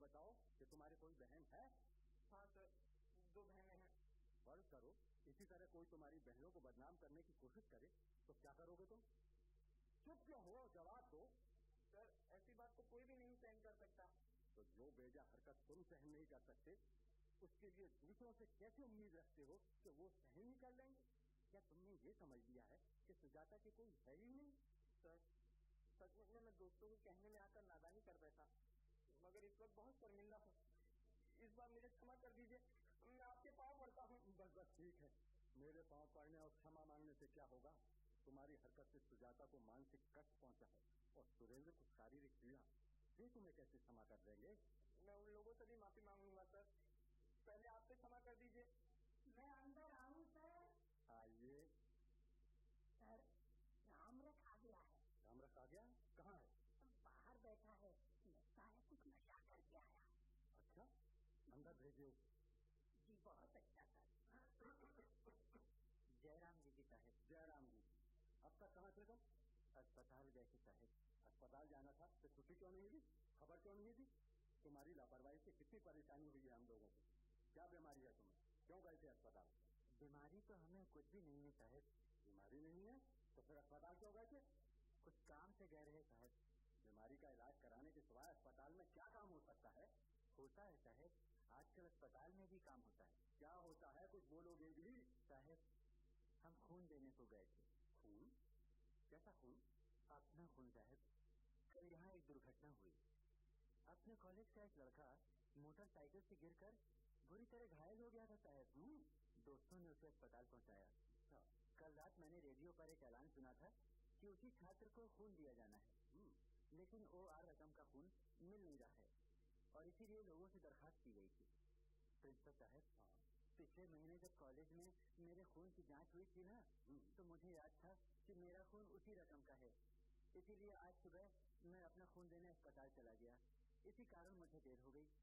बताओ कि तुम्हारी कोई बहन है? हाँ सर, 2 बहनें हैं। फर्ज करो इसी तरह कोई तुम्हारी बहनों को बदनाम करने की कोशिश करे तो क्या करोगे तुम? चुप क्यों हो, जवाब दो। सर, ऐसी बात तो कोई भी नहीं सहन कर सकता। तो जो बेजा हरकत तुम सहन नहीं कर सकते उसके लिए दूसरों से कैसे उम्मीद रखते हो कि वो सहन ही कर लेंगे? क्या तुमने ये समझ लिया है कि सुजाता की कोई है ही नहीं? सर, सच में मैं दोस्तों के कहने में आकर नादानी कर बैठा, मगर इस वक्त बहुत शर्मिंदा हूँ। इस बार मुझे क्षमा कर दीजिए, मैं आपके पाँव पड़ता हूँ। बस बस ठीक है, मेरे पाँव पड़ने और क्षमा मांगने से क्या होगा? तुम्हारी हरकत से सुजाता को मानसिक कष्ट पहुंचा है और सुरेंद्र को शारीरिक पीड़ा, ये तुम्हें कैसे क्षमा कर देंगे? मैं उन लोगों से भी माफी मांगूंगा सर, पहले आपसे क्षमा कर दीजिए। मैं अंदर आऊं सर? आइए। सर, रामरख आ गया है। रामरख आ गया? कहाँ है? बाहर बैठा है, लगता है कुछ नशा करके आया। अच्छा, अंदर भेजिए। जी बहुत अच्छा सर। जयराम जी की साहब। जयराम जी, अब तक कहाँ थे तुम? अस्पताल गए थे साहब। अस्पताल जाना था तो छुट्टी क्यों नहीं दी? खबर क्यों नहीं दी? तुम्हारी लापरवाही से कितनी परेशानी हुई है हम लोगों को। क्या बीमारी है तुम्हें? क्यों गए थे अस्पताल? बीमारी तो हमें कुछ भी नहीं है साहब। बीमारी नहीं है तो फिर अस्पताल क्यों गए थे? कुछ काम से गए रहे साहब। बीमारी का इलाज कराने के सिवाय अस्पताल में क्या काम हो सकता है? होता है साहब, आजकल अस्पताल में भी काम होता है। क्या होता है, कुछ बोलोगे भी? साहब, हम खून देने को गए थे। खून? कैसा खून? अपना खून साहब। कल यहाँ एक दुर्घटना हुई। अपने कॉलेज का एक लड़का मोटरसाइकिल से गिरकर बुरी तरह घायल हो गया था साहब। दोस्तों ने उसे अस्पताल पहुँचाया। अच्छा। कल रात मैंने रेडियो पर एक ऐलान सुना था कि उसी छात्र को खून दिया जाना है, लेकिन OR रकम का खून मिल नहीं रहा है और इसीलिए लोगों से दरखास्त की गई थी। प्रिंसिपल साहब, पिछले महीने जब कॉलेज में मेरे खून की जांच हुई थी ना, तो मुझे याद था कि मेरा खून उसी रकम का है, इसीलिए आज सुबह मैं अपना खून देने अस्पताल चला गया। इसी कारण मुझे देर हो गई।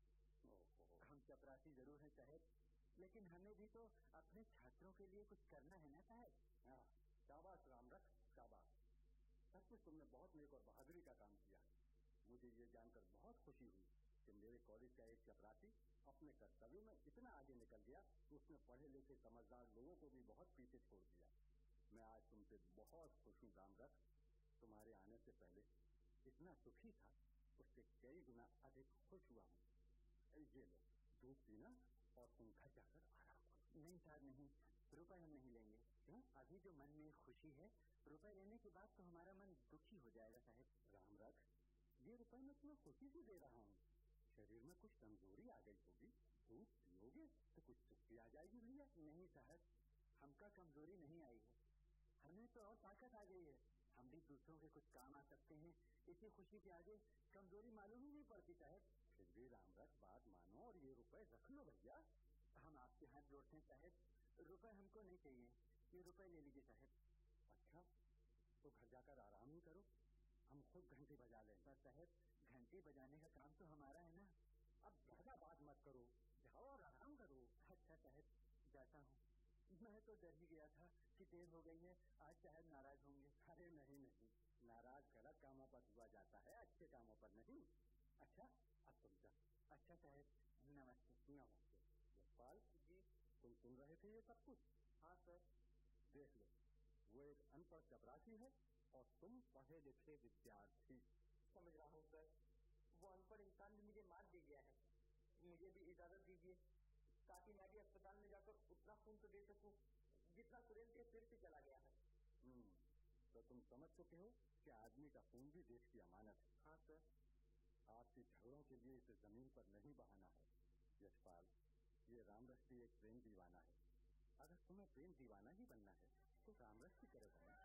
हम चपरासी जरूर हैं साहब, लेकिन हमें भी तो अपने छात्रों के लिए कुछ करना है ना साहब। हाँ, शाबाश रामरख, शाबाश। सच में तुमने बहुत नेक और बहादुरी का काम किया। मुझे ये जानकर बहुत खुशी हुई कि मेरे कॉलेज का एक चपरासी अपने कर्तव्य में इतना आगे निकल गया कि उसने पढ़े लिखे समझदार लोगों को भी बहुत पीछे छोड़ दिया। मैं आज तुमसे बहुत खुश हूँ रामरख। तुम्हारे आने से पहले इतना सुखी था, उससे कई गुना अधिक खुश हुआ हूँ। ये लो, दूध पीना और तुम घर जाकर आराम करो। नहीं साहब नहीं, रुपए हम नहीं लेंगे। क्यों? अभी जो मन में खुशी है, रुपए लेने के बाद तो हमारा मन दुखी हो जाएगा साहब। रामरख, ये रुपए मैं तुम्हें खुशी से दे रहा हूँ। शरीर में कुछ कमजोरी आ गई होगी, दूध पियोगे तो कुछ सुस्ती आ जाएगी भैया। नहीं साहब, हमका कमजोरी नहीं आई है, हमें तो और ताकत आ गई है। हम भी दूसरों के कुछ काम आ सकते हैं। इसी खुशी के आगे कमजोरी मालूम ही नहीं पड़ती साहब। फिर भी रामरख, बात मानो और ये रुपए रख लो भैया। हम आपके हाथ जोड़ते हैं साहब, रुपए हमको नहीं चाहिए, ये रुपए ले लीजिए साहब। अच्छा, तो घर जाकर आराम ही करो, हम खुद घंटी बजा लेंगे। साहब, घंटी बजाने का काम तो हमारा है ना। अब ज्यादा बात मत करो, जाओ और आराम करो। अच्छा साहब, जाता हूँ। मैं तो डर ही गया था कि देर हो गई है, आज साहब नाराज होंगे। अरे नहीं नहीं, नाराज गलत कामों पर हुआ जाता है, अच्छे कामों पर नहीं। अच्छा, अब तुम जा। अच्छा साहब, नमस्ते। नमस्ते। यशपाल जी। तुम सुन रहे थे ये सब कुछ? हाँ सर। देख लो, वो एक अनपढ़ चपरासी है और तुम पढ़े लिखे विद्यार्थी। समझ रहा हूँ सर, वो अनपढ़ इंसान भी मुझे मार दे गया है। मुझे भी इजाजत दीजिए ताकि मैं भी अस्पताल में जाकर उतना खून तो दे सकूं जितना सुरेंद्र के सिर से चला गया है। तो तुम समझ चुके हो कि आदमी का खून भी देश की अमानत है। हाँ सर। आपके झगड़ों के लिए इसे जमीन पर नहीं बहाना है। यशपाल, ये रामरख भी एक प्रेम दीवाना है। अगर तुम्हें प्रेम दीवाना ही बनना है तो रामरख की तरह बनो।